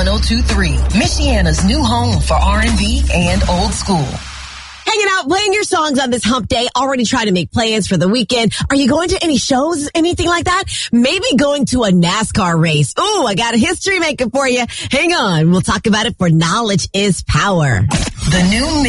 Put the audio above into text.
1023, Michiana's new home for R&B and old school. Hanging out, playing your songs on this hump day, already trying to make plans for the weekend. Are you going to any shows, anything like that? Maybe going to a NASCAR race. Ooh, I got a history maker for you. Hang on. We'll talk about it for Knowledge is Power. The new